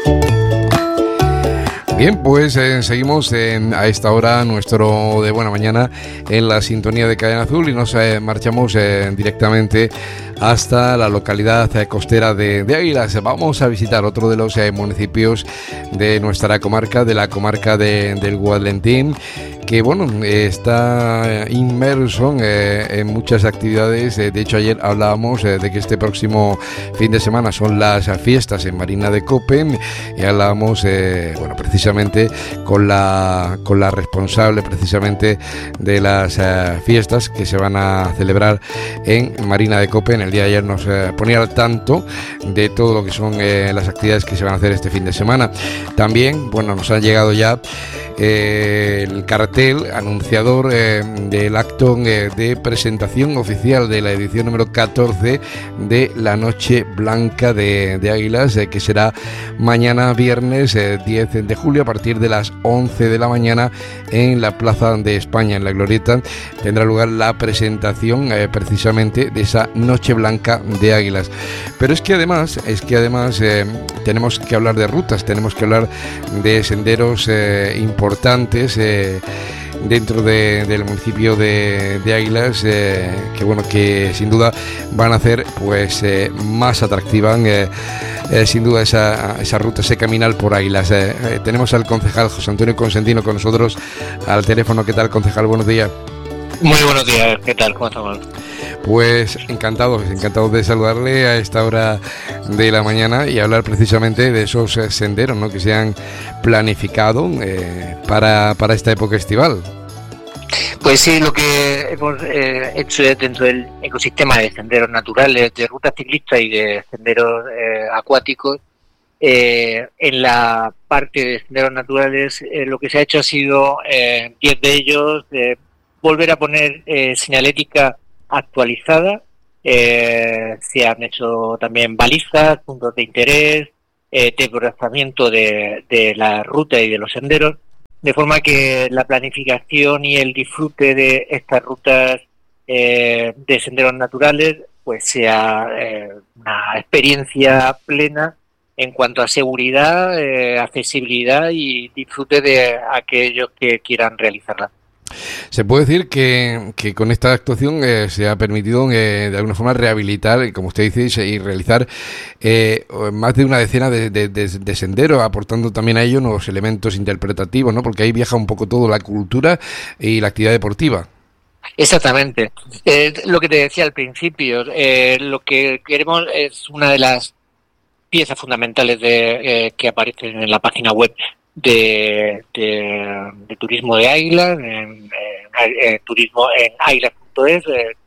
Bien, pues seguimos a esta hora nuestro de buena mañana en la sintonía de Cadena Azul y nos marchamos directamente hasta la localidad costera de Águilas. Vamos a visitar otro de los municipios de nuestra comarca, de la comarca del Guadlentín, que bueno, está inmerso en muchas actividades. De hecho, ayer hablábamos de que este próximo fin de semana son las fiestas en Marina de Cope y hablábamos, bueno, precisamente con la responsable precisamente de las fiestas que se van a celebrar en Marina de Cope. En el día de ayer nos ponía al tanto de todo lo que son las actividades que se van a hacer este fin de semana. También, bueno, nos han llegado ya el cartel anunciador del acto de presentación oficial de la edición número 14 de la Noche Blanca de Águilas, que será mañana viernes 10 de julio a partir de las 11 de la mañana en la Plaza de España, en la Glorieta. Tendrá lugar la presentación precisamente de esa Noche Blanca de Águilas. Pero es que además tenemos que hablar de rutas, tenemos que hablar de senderos importantes dentro del municipio de Águilas, que bueno, que sin duda van a hacer pues más atractiva sin duda esa ruta, ese caminar por Águilas. Tenemos al concejal José Antonio Consentino con nosotros al teléfono. ¿Qué tal, concejal? Buenos días. Muy buenos días, ¿qué tal? ¿Cómo estamos? Pues encantado de saludarle a esta hora de la mañana y hablar precisamente de esos senderos, ¿no?, que se han planificado para esta época estival. Pues sí, lo que hemos hecho dentro del ecosistema de senderos naturales, de rutas ciclistas y de senderos acuáticos, en la parte de senderos naturales lo que se ha hecho ha sido 10 de ellos volver a poner señalética actualizada. Se han hecho también balizas, puntos de interés, desbrozamiento de la ruta y de los senderos, de forma que la planificación y el disfrute de estas rutas de senderos naturales pues sea una experiencia plena en cuanto a seguridad, accesibilidad y disfrute de aquellos que quieran realizarla. Se puede decir que con esta actuación se ha permitido de alguna forma rehabilitar, como usted dice, y realizar más de una decena de senderos, aportando también a ello nuevos elementos interpretativos, ¿no? Porque ahí viaja un poco todo, la cultura y la actividad deportiva. Exactamente. Lo que te decía al principio, lo que queremos es una de las piezas fundamentales que aparecen en la página web de turismo de Águilas, turismo en águilas.es,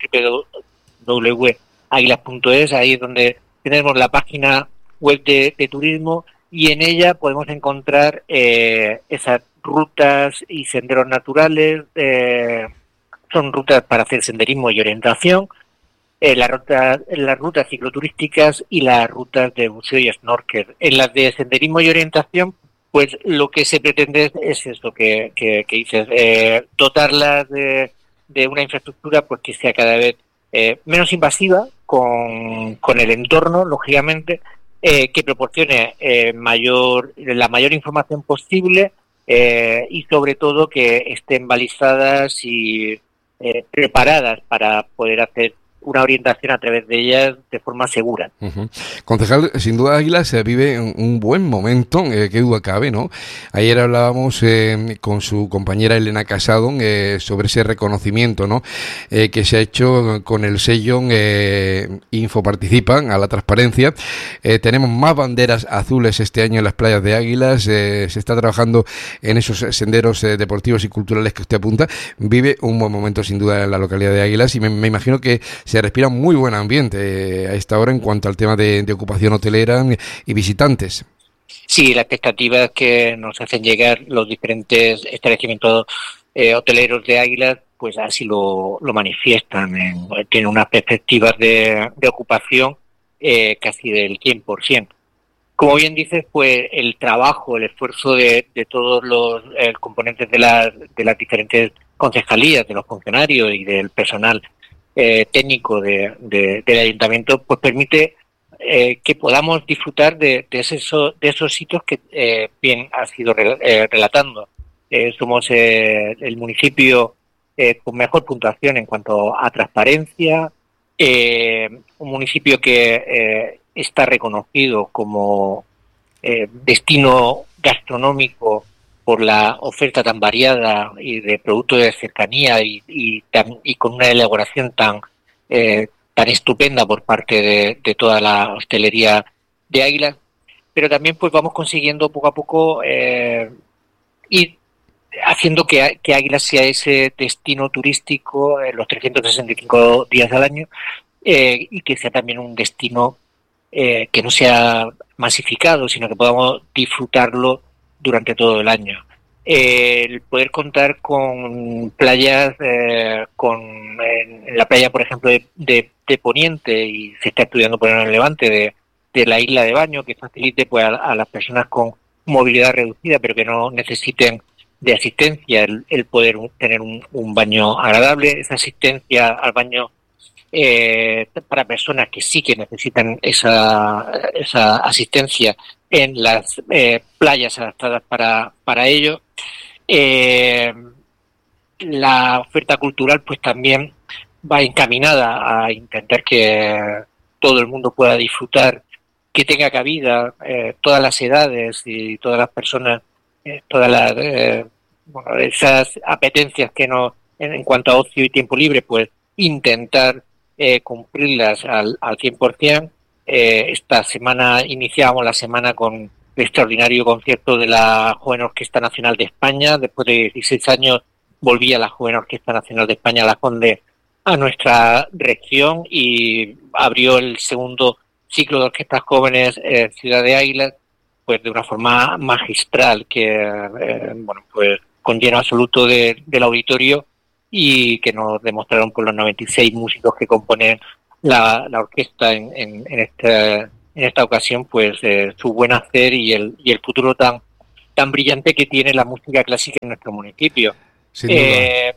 www.águilas.es. Ahí es donde tenemos la página web de turismo y en ella podemos encontrar esas rutas y senderos naturales. Son rutas para hacer senderismo y orientación, las rutas cicloturísticas y las rutas de buceo y snorkel. En las de senderismo y orientación, pues lo que se pretende es esto que dices, dotarlas de una infraestructura pues que sea cada vez menos invasiva con el entorno, lógicamente, que proporcione la mayor información posible y sobre todo que estén balizadas y preparadas para poder hacer una orientación a través de ellas de forma segura. Uh-huh. Concejal, sin duda Águilas vive un buen momento, qué duda cabe, ¿no? Ayer hablábamos con su compañera Elena Casado sobre ese reconocimiento, ¿no? Que se ha hecho con el sello Info Participan a la transparencia. Tenemos más banderas azules este año en las playas de Águilas, se está trabajando en esos senderos deportivos y culturales que usted apunta. Vive un buen momento sin duda en la localidad de Águilas y me imagino que se respira un muy buen ambiente a esta hora en cuanto al tema de ocupación hotelera y visitantes. Sí, las expectativas que nos hacen llegar los diferentes establecimientos hoteleros de Águilas, pues así lo manifiestan. Tienen unas perspectivas de ocupación casi del 100%. Como bien dices, pues el trabajo, el esfuerzo de todos los componentes de las diferentes concejalías, de los funcionarios y del personal técnico del ayuntamiento, pues permite que podamos disfrutar de esos sitios que bien has ido relatando. Somos el municipio con mejor puntuación en cuanto a transparencia, un municipio que está reconocido como destino gastronómico por la oferta tan variada y de productos de cercanía y con una elaboración tan estupenda por parte de toda la hostelería de Águilas, pero también pues vamos consiguiendo poco a poco ir haciendo que Águilas sea ese destino turístico los 365 días al año y que sea también un destino que no sea masificado, sino que podamos disfrutarlo durante todo el año. El poder contar con playas, en la playa, por ejemplo, de Poniente, y se está estudiando poner en el Levante, de la isla de baño, que facilite pues a las personas con movilidad reducida, pero que no necesiten de asistencia, el poder tener un baño agradable, esa asistencia al baño para personas que sí que necesitan esa asistencia en las playas adaptadas para ello. La oferta cultural pues también va encaminada a intentar que todo el mundo pueda disfrutar, que tenga cabida todas las edades y todas las personas, todas las esas apetencias que no en cuanto a ocio y tiempo libre, pues intentar cumplirlas al 100%. Esta semana iniciábamos la semana con el extraordinario concierto de la Joven Orquesta Nacional de España. Después de 16 años volvía la Joven Orquesta Nacional de España, la Conde, a nuestra región y abrió el segundo ciclo de orquestas jóvenes Ciudad de Águilas, pues de una forma magistral que pues con lleno absoluto del auditorio, y que nos demostraron por los 96 músicos que componen la orquesta en esta ocasión, pues su buen hacer y el futuro tan brillante que tiene la música clásica en nuestro municipio. Sin duda.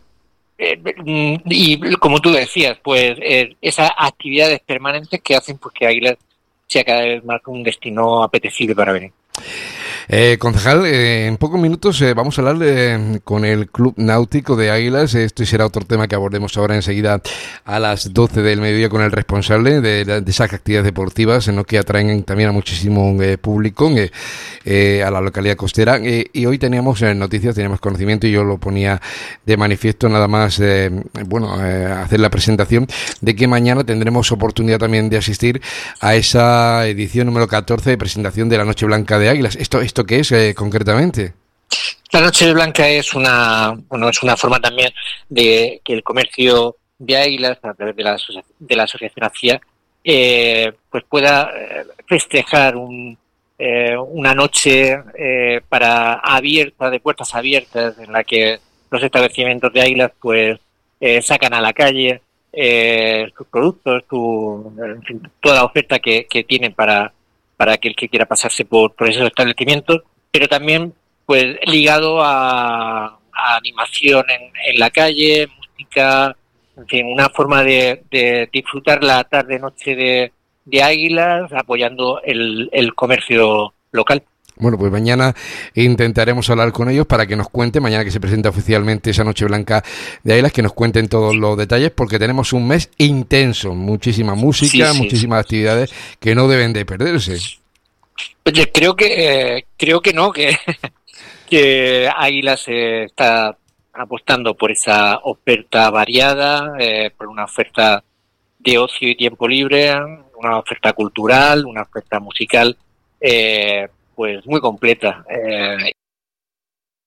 Y como tú decías, pues esas actividades permanentes que hacen pues que Águilas sea cada vez más un destino apetecible para venir. Concejal, en pocos minutos vamos a hablar con el Club Náutico de Águilas. Esto será otro tema que abordemos ahora enseguida a las 12 del mediodía con el responsable de esas actividades deportivas, ¿no?, que atraen también a muchísimo público a la localidad costera. Y hoy teníamos noticias, teníamos conocimiento, y yo lo ponía de manifiesto nada más hacer la presentación de que mañana tendremos oportunidad también de asistir a esa edición número 14 de presentación de la Noche Blanca de Águilas. ¿Esto qué es concretamente? La Noche Blanca es una forma también de que el comercio de Águilas, a través de la asociación ACIA, pues pueda festejar una noche abierta, de puertas abiertas, en la que los establecimientos de Águilas pues sacan a la calle sus productos, en fin, toda la oferta que tienen para aquel que quiera pasarse por esos establecimientos, pero también pues ligado a animación en la calle, música, en fin, una forma de disfrutar la tarde-noche de Águilas, apoyando el comercio local. Bueno, pues mañana intentaremos hablar con ellos para que nos cuenten, mañana que se presenta oficialmente esa Noche Blanca de Águilas, que nos cuenten todos los detalles, porque tenemos un mes intenso, muchísima música, muchísimas actividades que no deben de perderse. Pues creo que no, que Águilas está apostando por esa oferta variada, por una oferta de ocio y tiempo libre, una oferta cultural, una oferta musical, pues muy completa.